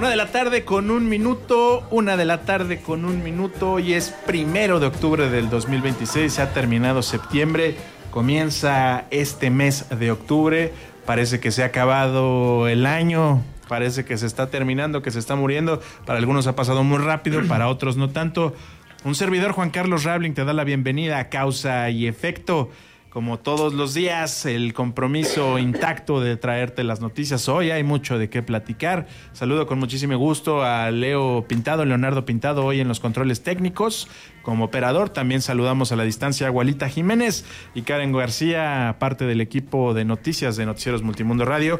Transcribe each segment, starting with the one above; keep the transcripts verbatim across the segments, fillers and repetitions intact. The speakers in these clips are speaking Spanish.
Una de la tarde con un minuto, una de la tarde con un minuto. Hoy es primero de octubre del dos mil veintiséis, se ha terminado septiembre, comienza este mes de octubre. Parece que se ha acabado el año, parece que se está terminando, que se está muriendo. Para algunos ha pasado muy rápido, para otros no tanto. Un servidor, Juan Carlos Rabling, te da la bienvenida a Causa y Efecto. Como todos los días, el compromiso intacto de traerte las noticias. Hoy hay mucho de qué platicar. Saludo con muchísimo gusto a Leo Pintado, Leonardo Pintado, hoy en los controles técnicos. Como operador, también saludamos a la distancia a Gualita Jiménez y Karen García, parte del equipo de noticias de Noticieros Multimundo Radio.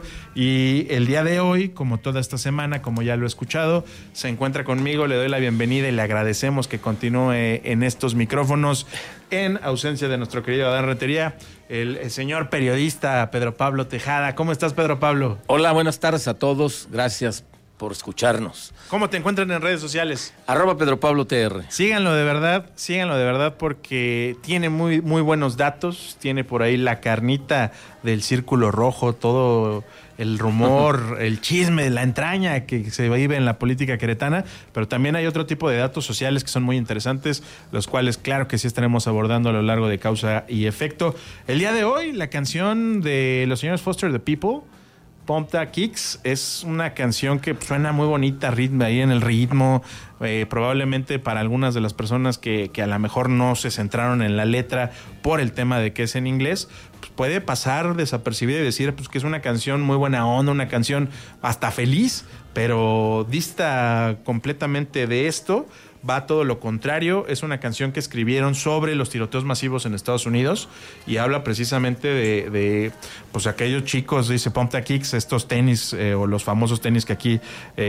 Y el día de hoy, como toda esta semana, como ya lo he escuchado, se encuentra conmigo, le doy la bienvenida y le agradecemos que continúe en estos micrófonos en ausencia de nuestro querido Adán Rentería, el, el señor periodista Pedro Pablo Tejada. ¿Cómo estás, Pedro Pablo? Hola, buenas tardes a todos. Gracias por escucharnos. ¿Cómo te encuentran en redes sociales? Arroba Pedro Pablo T R. Síganlo de verdad, síganlo de verdad porque tiene muy, muy buenos datos. Tiene por ahí la carnita del Círculo Rojo, todo el rumor, el chisme, la entraña que se vive en la política queretana, pero también hay otro tipo de datos sociales que son muy interesantes, los cuales claro que sí estaremos abordando a lo largo de Causa y Efecto. El día de hoy, la canción de los señores Foster the People, Pumped Kicks, es una canción que suena muy bonita, ritmo ahí en el ritmo, eh, probablemente para algunas de las personas que, que a lo mejor no se centraron en la letra por el tema de que es en inglés, pues puede pasar desapercibido y decir pues que es una canción muy buena onda, una canción hasta feliz, pero dista completamente de esto. Va todo lo contrario, es una canción que escribieron sobre los tiroteos masivos en Estados Unidos y habla precisamente de, de pues aquellos chicos, dice Pumped Kicks, estos tenis eh, o los famosos tenis que aquí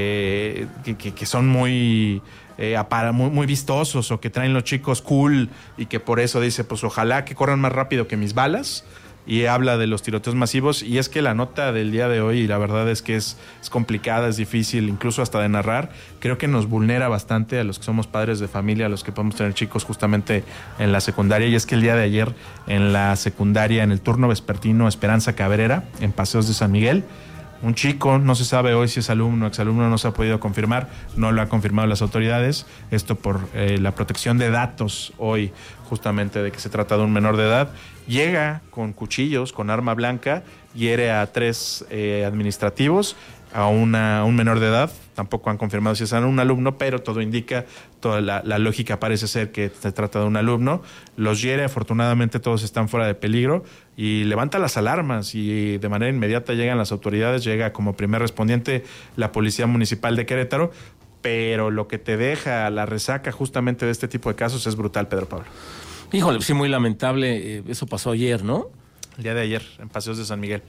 eh, que, que, que son muy, eh, para, muy muy vistosos o que traen los chicos cool y que por eso dice pues ojalá que corran más rápido que mis balas. Y habla de los tiroteos masivos y es que la nota del día de hoy, la verdad es que es, es complicada, es difícil, incluso hasta de narrar, creo que nos vulnera bastante a los que somos padres de familia, a los que podemos tener chicos justamente en la secundaria, y es que el día de ayer en la secundaria, en el turno vespertino Esperanza Cabrera, en Paseos de San Miguel, un chico, no se sabe hoy si es alumno o exalumno, no se ha podido confirmar, no lo han confirmado las autoridades, esto por eh, la protección de datos hoy, justamente de que se trata de un menor de edad, llega con cuchillos, con arma blanca, hiere a tres eh, administrativos, a una, un menor de edad, tampoco han confirmado si es un alumno, pero todo indica, toda la, la lógica parece ser que se trata de un alumno, los hiere, afortunadamente todos están fuera de peligro y levanta las alarmas y de manera inmediata llegan las autoridades, llega como primer respondiente la Policía Municipal de Querétaro, pero lo que te deja la resaca justamente de este tipo de casos es brutal, Pedro Pablo. Híjole, sí, muy lamentable, eh, eso pasó ayer, ¿no? El día de ayer, en Paseos de San Miguel.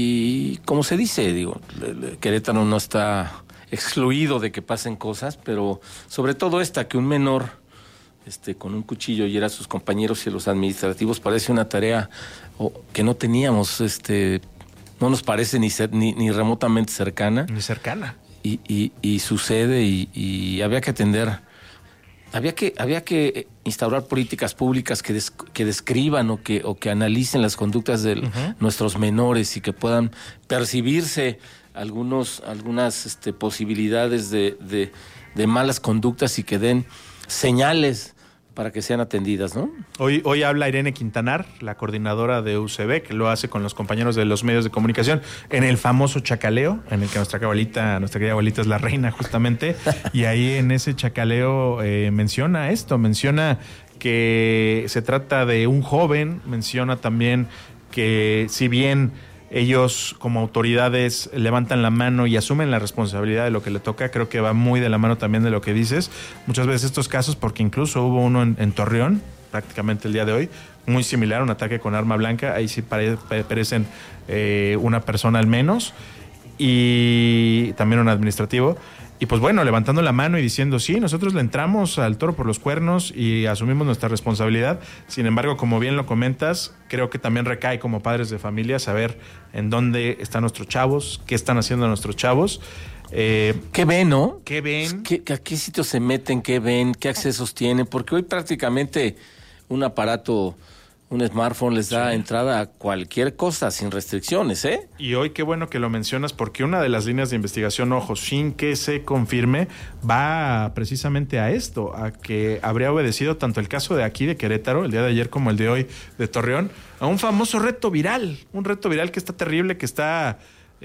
Y como se dice, digo, Querétaro no está excluido de que pasen cosas, pero sobre todo esta, que un menor este, con un cuchillo hiera a sus compañeros y a los administrativos, parece una tarea oh, que no teníamos, este, no nos parece ni, ser, ni, ni remotamente cercana. Ni cercana. Y, y, y sucede y, y había que atender... Había que, había que instaurar políticas públicas que, des, que describan o que, o que analicen las conductas de uh-huh. nuestros menores y que puedan percibirse algunos, algunas este, posibilidades de, de, de malas conductas y que den señales para que sean atendidas, ¿no? Hoy, hoy habla Irene Quintanar, la coordinadora de U C B, que lo hace con los compañeros de los medios de comunicación, en el famoso chacaleo, en el que nuestra abuelita, nuestra querida abuelita es la reina justamente, y ahí en ese chacaleo eh, menciona esto, menciona que se trata de un joven, menciona también que si bien ellos como autoridades levantan la mano y asumen la responsabilidad de lo que le toca, creo que va muy de la mano también de lo que dices. Muchas veces estos casos, porque incluso hubo uno en, en Torreón, prácticamente el día de hoy, muy similar, un ataque con arma blanca, ahí sí pare, perecen eh, una persona al menos, y también un administrativo. Y pues bueno, levantando la mano y diciendo, sí, nosotros le entramos al toro por los cuernos y asumimos nuestra responsabilidad. Sin embargo, como bien lo comentas, creo que también recae como padres de familia saber en dónde están nuestros chavos, qué están haciendo nuestros chavos. Eh, ¿Qué ven, no? ¿Qué ven? ¿Qué, ¿A qué sitios se meten? ¿Qué ven? ¿Qué accesos tienen? Porque hoy prácticamente un aparato Un smartphone les da sí. entrada a cualquier cosa sin restricciones, ¿eh? Y hoy qué bueno que lo mencionas, porque una de las líneas de investigación, ojo, sin que se confirme, va precisamente a esto, a que habría obedecido tanto el caso de aquí de Querétaro, el día de ayer, como el de hoy de Torreón, a un famoso reto viral, un reto viral que está terrible, que está...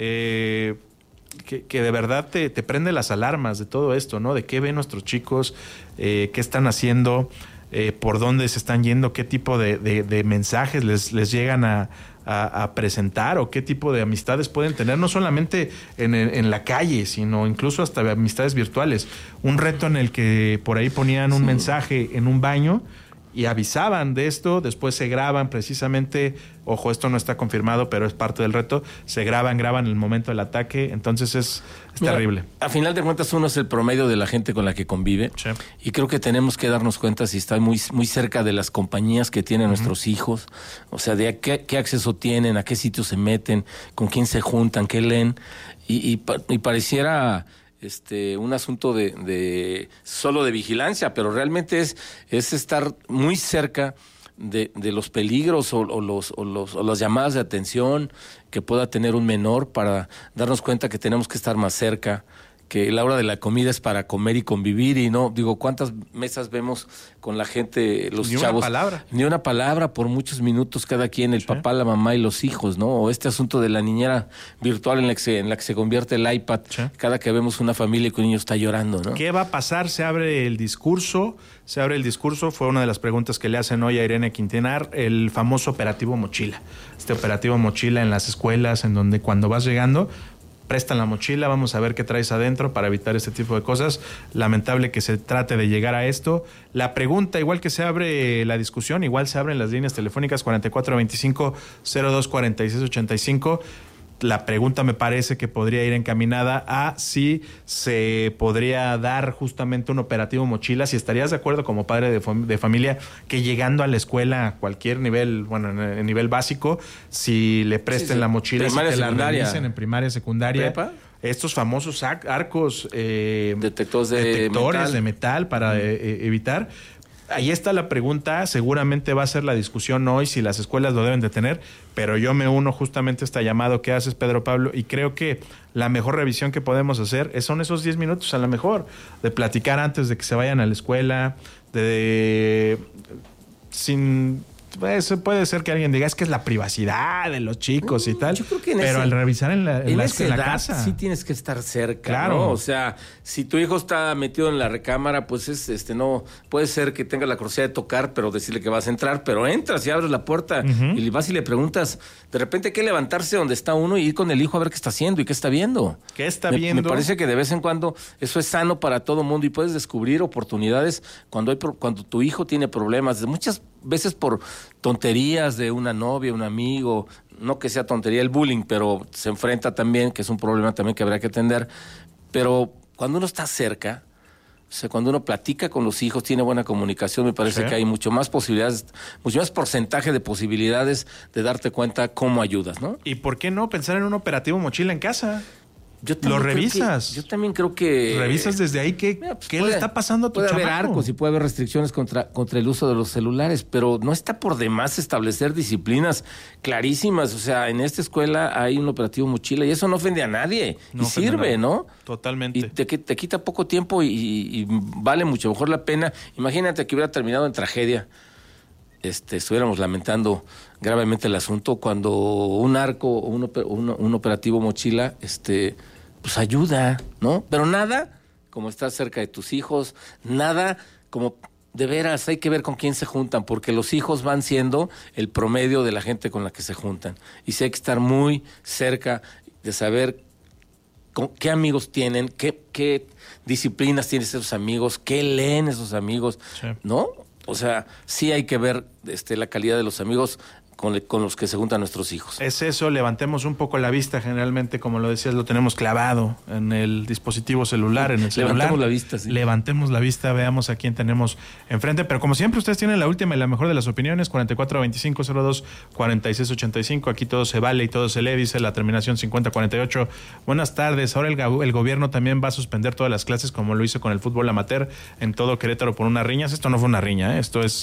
Eh, que, que de verdad te, te prende las alarmas de todo esto, ¿no? De qué ven nuestros chicos, eh, qué están haciendo... Eh, por dónde se están yendo, qué tipo de, de, de mensajes les, les llegan a, a, a presentar o qué tipo de amistades pueden tener, no solamente en, en la calle, sino incluso hasta amistades virtuales. Un reto en el que por ahí ponían un sí. mensaje en un baño y avisaban de esto, después se graban precisamente, ojo, esto no está confirmado, pero es parte del reto, se graban, graban en el momento del ataque, entonces es, es Mira, terrible. A final de cuentas uno es el promedio de la gente con la que convive, sí. y creo que tenemos que darnos cuenta si está muy, muy cerca de las compañías que tienen uh-huh. nuestros hijos, o sea, de a qué, qué acceso tienen, a qué sitios se meten, con quién se juntan, qué leen, y, y, y pareciera... Este, un asunto de, de solo de vigilancia, pero realmente es, es estar muy cerca de, de los peligros o, o, los, o, los, o las llamadas de atención que pueda tener un menor para darnos cuenta que tenemos que estar más cerca, que la hora de la comida es para comer y convivir y no, digo, ¿cuántas mesas vemos con la gente, los ni chavos? Ni una palabra. Ni una palabra por muchos minutos cada quien, el sí. papá, la mamá y los hijos, ¿no? O este asunto de la niñera virtual en la que se, en la que se convierte el iPad, sí. cada que vemos una familia y que un niño está llorando, ¿no? ¿Qué va a pasar? Se abre el discurso, se abre el discurso, fue una de las preguntas que le hacen hoy a Irene Quintanar, el famoso operativo mochila. Este operativo mochila en las escuelas, en donde cuando vas llegando... prestan la mochila, vamos a ver qué traes adentro para evitar este tipo de cosas. Lamentable que se trate de llegar a esto. La pregunta, igual que se abre la discusión, igual se abren las líneas telefónicas cuarenta y cuatro veinticinco, cero dos cuarenta y seis ochenta y cinco. La pregunta me parece que podría ir encaminada a si se podría dar justamente un operativo mochila, si estarías de acuerdo como padre de, fam- de familia que llegando a la escuela a cualquier nivel, bueno, en, en nivel básico, si le presten sí, sí. la mochila, primaria, si te secundaria. la revisen en primaria, secundaria. ¿Prepa? Estos famosos ar- arcos eh, detectores, de, detectores metal. de metal para mm. eh, evitar. Ahí está la pregunta, seguramente va a ser la discusión hoy si las escuelas lo deben de tener, pero yo me uno justamente a este llamado que haces, Pedro Pablo, y creo que la mejor revisión que podemos hacer son esos diez minutos a lo mejor, de platicar antes de que se vayan a la escuela, de... de sin... Pues, puede ser que alguien diga, es que es la privacidad de los chicos y tal, yo creo que en pero ese, al revisar en la, en en la, esa en la edad, casa sí tienes que estar cerca, claro. ¿no? O sea, si tu hijo está metido en la recámara, pues es este no puede ser que tenga la curiosidad de tocar, pero decirle que vas a entrar, pero entras y abres la puerta uh-huh. y vas y le preguntas, de repente hay que levantarse donde está uno y ir con el hijo a ver qué está haciendo y qué está viendo. ¿Qué está me, viendo? Me parece que de vez en cuando eso es sano para todo mundo y puedes descubrir oportunidades cuando hay cuando tu hijo tiene problemas, muchas veces por tonterías de una novia, un amigo, no que sea tontería el bullying, pero se enfrenta también, que es un problema también que habrá que atender, pero cuando uno está cerca, o sea, cuando uno platica con los hijos, tiene buena comunicación, me parece sí. que hay mucho más posibilidades, mucho más porcentaje de posibilidades de darte cuenta cómo ayudas, ¿no? ¿Y por qué no pensar en un operativo mochila en casa? Yo lo revisas. Que, yo también creo que... Revisas desde ahí qué, mira, pues qué puede, le está pasando a tu puede chamaco. Puede haber arcos y puede haber restricciones contra, contra el uso de los celulares, pero no está por demás establecer disciplinas clarísimas. O sea, en esta escuela hay un operativo mochila y eso no ofende a nadie. No y sirve, ¿no? Totalmente. Y te, te quita poco tiempo y, y, y vale mucho mejor la pena. Imagínate que hubiera terminado en tragedia. Este, estuviéramos lamentando gravemente el asunto cuando un arco o un, un, un operativo mochila este, pues ayuda, ¿no? Pero nada como estar cerca de tus hijos, nada como de veras hay que ver con quién se juntan, porque los hijos van siendo el promedio de la gente con la que se juntan. Y sí hay que estar muy cerca de saber con qué amigos tienen, qué, qué disciplinas tienen esos amigos, qué leen esos amigos, sí. ¿no? O sea, sí hay que ver este, la calidad de los amigos con, le, con los que se juntan nuestros hijos. Es eso, levantemos un poco la vista. Generalmente, como lo decías, lo tenemos clavado en el dispositivo celular, en el celular. Levantemos la vista, sí. Levantemos la vista, veamos a quién tenemos enfrente. Pero como siempre, ustedes tienen la última y la mejor de las opiniones. cuarenta y cuatro veinticinco cero dos cuarenta y seis ochenta y cinco. Aquí todo se vale y todo se lee, dice la terminación cincuenta cuarenta y ocho. Buenas tardes. Ahora el, el gobierno también va a suspender todas las clases como lo hizo con el fútbol amateur en todo Querétaro por unas riñas. Esto no fue una riña, ¿eh? Esto es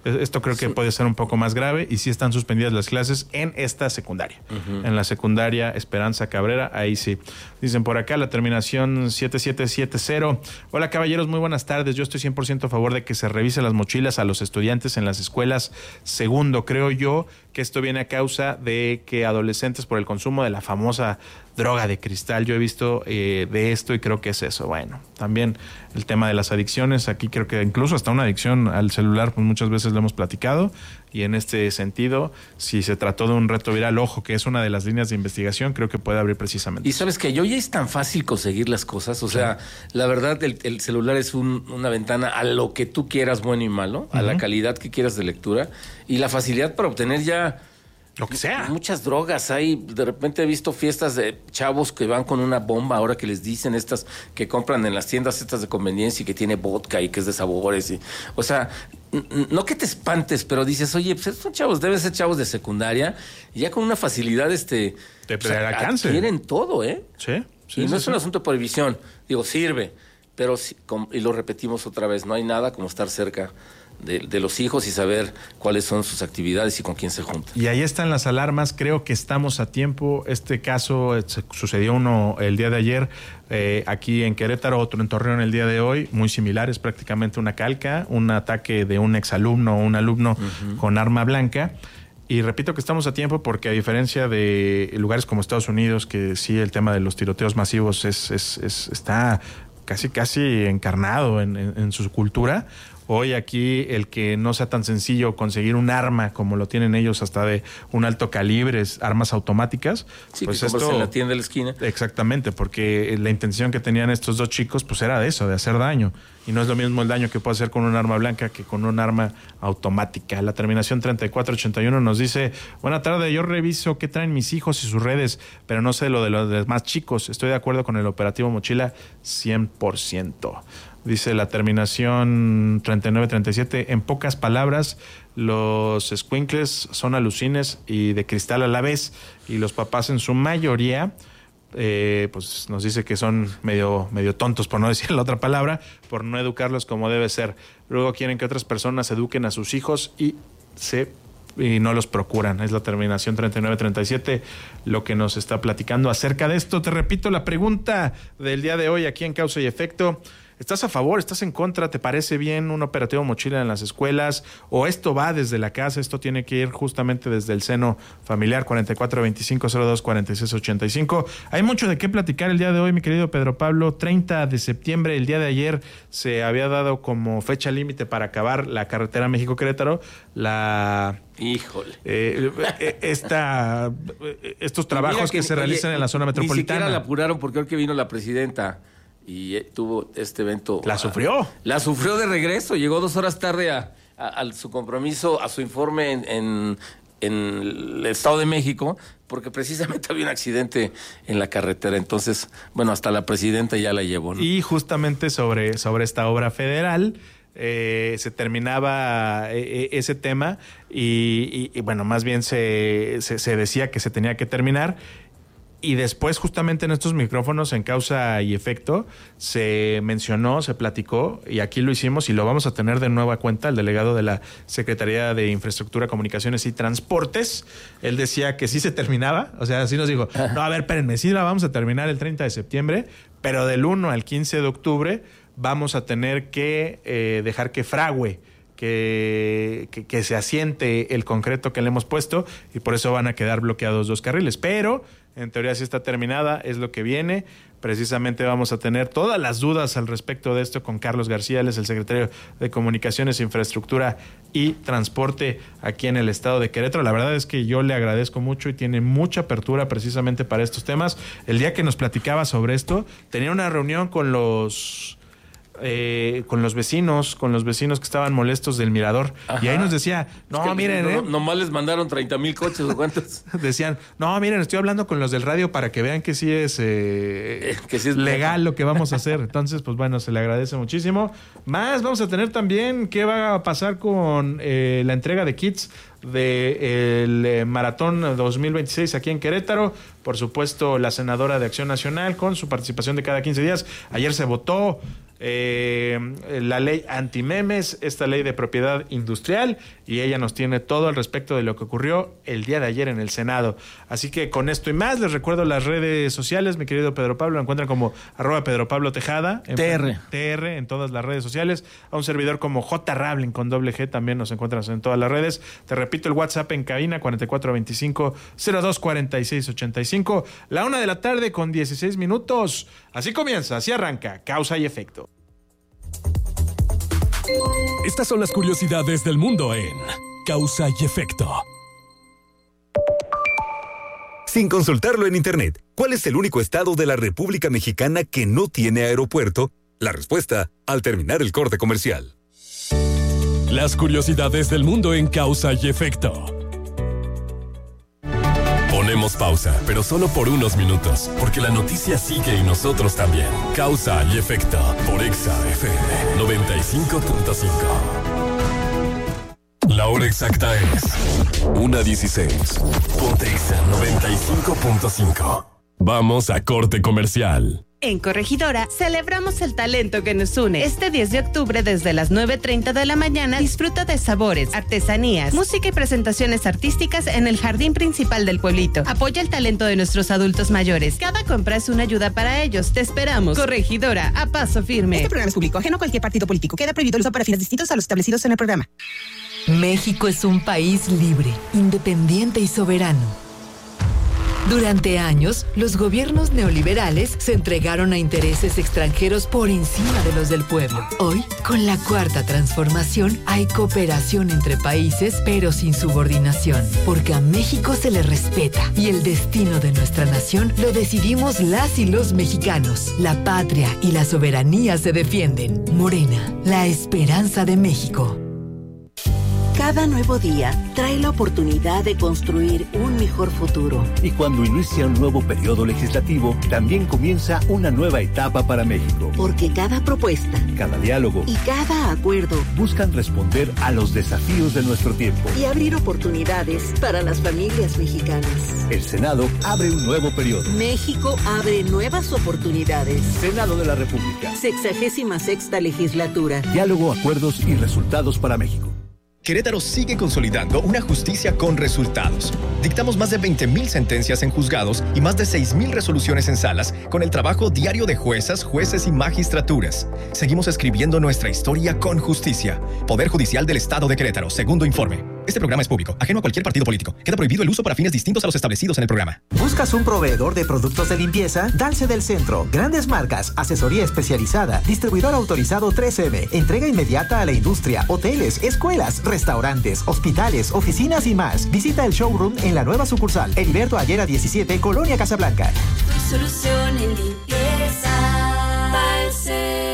Esto creo que sí puede ser un poco más grave y sí están suspendidas las clases en esta secundaria. Uh-huh. En la secundaria Esperanza Cabrera, ahí sí. Dicen por acá la terminación siete siete siete cero. Hola caballeros, muy buenas tardes. Yo estoy cien por ciento a favor de que se revise las mochilas a los estudiantes en las escuelas. Segundo, creo yo que esto viene a causa de que adolescentes por el consumo de la famosa droga de cristal, yo he visto eh, de esto y creo que es eso. Bueno, también el tema de las adicciones, aquí creo que incluso hasta una adicción al celular, pues muchas veces lo hemos platicado, y en este sentido, si se trató de un reto viral, ojo, que es una de las líneas de investigación, creo que puede abrir precisamente. Y sabes que hoy es tan fácil conseguir las cosas, o sea, sí. La verdad, el, el celular es un, una ventana a lo que tú quieras, bueno y malo, a uh-huh. la calidad que quieras de lectura, y la facilidad para obtener ya lo que sea. Muchas drogas hay. De repente he visto fiestas de chavos que van con una bomba, ahora que les dicen estas que compran en las tiendas estas de conveniencia y que tiene vodka y que es de sabores. Y, o sea, n- no que te espantes, pero dices, oye, pues estos chavos deben ser chavos de secundaria y ya con una facilidad este te pues, alcance. Quieren todo, ¿eh? Sí. sí y no sí, es sí. un asunto de prohibición. Digo, sirve, pero sí, com- y lo repetimos otra vez, no hay nada como estar cerca De, de los hijos y saber cuáles son sus actividades y con quién se juntan. Y ahí están las alarmas, creo que estamos a tiempo. Este caso eh, sucedió uno el día de ayer eh, aquí en Querétaro, otro en Torreón el día de hoy, muy similares, prácticamente una calca, un ataque de un exalumno o un alumno uh-huh. con arma blanca. Y repito que estamos a tiempo porque a diferencia de lugares como Estados Unidos, que sí el tema de los tiroteos masivos es, es, es está casi casi encarnado en, en, en su cultura. Hoy aquí el que no sea tan sencillo conseguir un arma como lo tienen ellos hasta de un alto calibre, armas automáticas. Sí, pues que esto en la tienda de la esquina. Exactamente, porque la intención que tenían estos dos chicos pues era de eso, de hacer daño. Y no es lo mismo el daño que puede hacer con un arma blanca que con un arma automática. La terminación treinta y cuatro ochenta y uno nos dice, buena tarde, yo reviso qué traen mis hijos y sus redes, pero no sé lo de los demás chicos. Estoy de acuerdo con el operativo Mochila cien por ciento. Dice la terminación treinta y nueve treinta y siete, en pocas palabras, los escuincles son alucines y de cristal a la vez, y los papás en su mayoría, eh, pues nos dice que son medio, medio tontos, por no decir la otra palabra, por no educarlos como debe ser. Luego quieren que otras personas eduquen a sus hijos y se y no los procuran. Es la terminación treinta y nueve treinta y siete lo que nos está platicando acerca de esto. Te repito la pregunta del día de hoy aquí en Causa y Efecto. ¿Estás a favor? ¿Estás en contra? ¿Te parece bien un operativo Mochila en las escuelas? ¿O esto va desde la casa? Esto tiene que ir justamente desde el seno familiar. Cuarenta y cuatro veinticinco cero dos cuarenta y seis ochenta y cinco. Hay mucho de qué platicar el día de hoy, mi querido Pedro Pablo. treinta de septiembre, el día de ayer, se había dado como fecha límite para acabar la carretera México-Querétaro. La... Híjole. Eh, esta, estos trabajos que, que se realizan oye, en la zona metropolitana. Ni siquiera la apuraron porque hoy que vino la presidenta y eh, tuvo este evento. ¿La sufrió? A, la sufrió de regreso. Llegó dos horas tarde a, a, a su compromiso, a su informe en, en, en el Estado de México, porque precisamente había un accidente en la carretera. Entonces, bueno, hasta la presidenta ya la llevó, ¿no? Y justamente sobre, sobre esta obra federal, Eh, se terminaba eh, ese tema y, y, y bueno, más bien se, se, se decía que se tenía que terminar, y después justamente en estos micrófonos en Causa y Efecto se mencionó, se platicó, y aquí lo hicimos y lo vamos a tener de nueva cuenta, el delegado de la Secretaría de Infraestructura, Comunicaciones y Transportes. Él decía que sí se terminaba, o sea, así nos dijo, no, a ver, espérenme, sí la vamos a terminar el treinta de septiembre, pero del uno al quince de octubre vamos a tener que eh, dejar que fragüe, que, que, que se asiente el concreto que le hemos puesto, y por eso van a quedar bloqueados dos carriles. Pero en teoría sí está terminada, es lo que viene. Precisamente vamos a tener todas las dudas al respecto de esto con Carlos García, él es el secretario de Comunicaciones, Infraestructura y Transporte aquí en el estado de Querétaro. La verdad es que yo le agradezco mucho y tiene mucha apertura precisamente para estos temas. El día que nos platicaba sobre esto, tenía una reunión con los... Eh, con los vecinos, con los vecinos que estaban molestos del mirador. Ajá. Y ahí nos decía, no, es que miren, no, eh. nomás les mandaron treinta mil coches o cuántos. Decían, no, miren, estoy hablando con los del radio para que vean que sí es, eh, eh, que sí es legal lo que vamos a hacer. Entonces, pues bueno, se le agradece muchísimo. Más, vamos a tener también qué va a pasar con eh, la entrega de kits del de eh, Maratón dos mil veintiséis aquí en Querétaro. Por supuesto, la senadora de Acción Nacional con su participación de cada quince días. Ayer se votó eh, la ley antimemes, esta ley de propiedad industrial, y ella nos tiene todo al respecto de lo que ocurrió el día de ayer en el Senado. Así que con esto y más, les recuerdo las redes sociales, mi querido Pedro Pablo, lo encuentran como arroba Pedro Pablo Tejada, en T R. T R en todas las redes sociales, a un servidor como J Rabling con doble G, también nos encuentras en todas las redes. Te repito, el WhatsApp en cabina cuarenta y cuatro veinticinco cero dos cuarenta y seis ochenta y cinco, la una de la tarde con dieciséis minutos. Así comienza, así arranca, Causa y Efecto. Estas son las curiosidades del mundo en Causa y Efecto. Sin consultarlo en internet, ¿cuál es el único estado de la República Mexicana que no tiene aeropuerto? La respuesta al terminar el corte comercial. Las curiosidades del mundo en Causa y Efecto. Ponemos pausa, pero solo por unos minutos, porque la noticia sigue y nosotros también. Causa y Efecto por Exa F M noventa y cinco punto cinco. La hora exacta es una dieciséis. Ponte Exa noventa y cinco punto cinco. Vamos a corte comercial. En Corregidora celebramos el talento que nos une. Este diez de octubre desde las nueve treinta de la mañana disfruta de sabores, artesanías, música y presentaciones artísticas en el jardín principal del pueblito. Apoya el talento de nuestros adultos mayores. Cada compra es una ayuda para ellos. Te esperamos. Corregidora, a paso firme. Este programa es público, ajeno a cualquier partido político. Queda prohibido el uso para fines distintos a los establecidos en el programa. México es un país libre, independiente y soberano. Durante años, los gobiernos neoliberales se entregaron a intereses extranjeros por encima de los del pueblo. Hoy, con la Cuarta Transformación, hay cooperación entre países, pero sin subordinación, porque a México se le respeta y el destino de nuestra nación lo decidimos las y los mexicanos. La patria y la soberanía se defienden. Morena, la esperanza de México. Cada nuevo día trae la oportunidad de construir un mejor futuro. Y cuando inicia un nuevo periodo legislativo, también comienza una nueva etapa para México. Porque cada propuesta, cada diálogo y cada acuerdo buscan responder a los desafíos de nuestro tiempo y abrir oportunidades para las familias mexicanas. El Senado abre un nuevo periodo. México abre nuevas oportunidades. Senado de la República. Sexagésima sexta legislatura. Diálogo, acuerdos y resultados para México. Querétaro sigue consolidando una justicia con resultados. Dictamos más de veinte mil sentencias en juzgados y más de seis mil resoluciones en salas con el trabajo diario de juezas, jueces y magistraturas. Seguimos escribiendo nuestra historia con justicia. Poder Judicial del Estado de Querétaro, segundo informe. Este programa es público, ajeno a cualquier partido político. Queda prohibido el uso para fines distintos a los establecidos en el programa. ¿Buscas un proveedor de productos de limpieza? Dalce del Centro. Grandes marcas, asesoría especializada, distribuidor autorizado tres eme, entrega inmediata a la industria, hoteles, escuelas, restaurantes, hospitales, oficinas y más. Visita el showroom en la nueva sucursal, Heriberto Ayera diecisiete, Colonia Casablanca. Tu solución en limpieza, Dalce.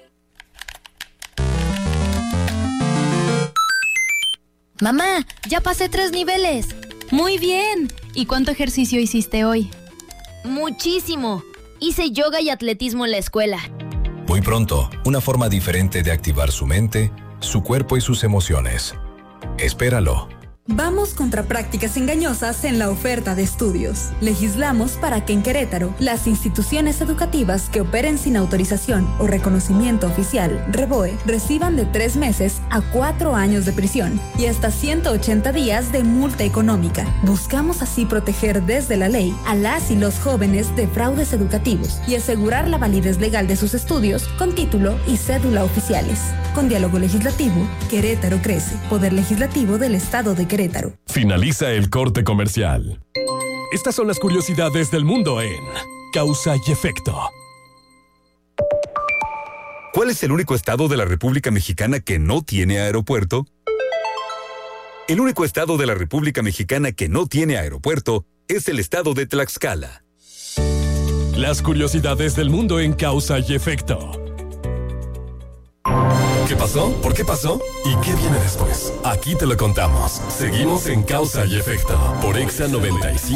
Mamá, ya pasé tres niveles. Muy bien. ¿Y cuánto ejercicio hiciste hoy? Muchísimo. Hice yoga y atletismo en la escuela. Muy pronto, una forma diferente de activar su mente, su cuerpo y sus emociones. Espéralo. Vamos contra prácticas engañosas en la oferta de estudios. Legislamos para que en Querétaro, las instituciones educativas que operen sin autorización o reconocimiento oficial, REBOE, reciban de tres meses a cuatro años de prisión y hasta ciento ochenta días de multa económica. Buscamos así proteger desde la ley a las y los jóvenes de fraudes educativos y asegurar la validez legal de sus estudios con título y cédula oficiales. Con diálogo legislativo, Querétaro crece. Poder Legislativo del Estado de Querétaro. Finaliza el corte comercial. Estas son las curiosidades del mundo en Causa y Efecto. ¿Cuál es el único estado de la República Mexicana que no tiene aeropuerto? El único estado de la República Mexicana que no tiene aeropuerto es el estado de Tlaxcala. Las curiosidades del mundo en Causa y Efecto. ¿Qué pasó? ¿Por qué pasó? ¿Y qué viene después? Aquí te lo contamos. Seguimos en Causa y Efecto por Exa noventa y cinco.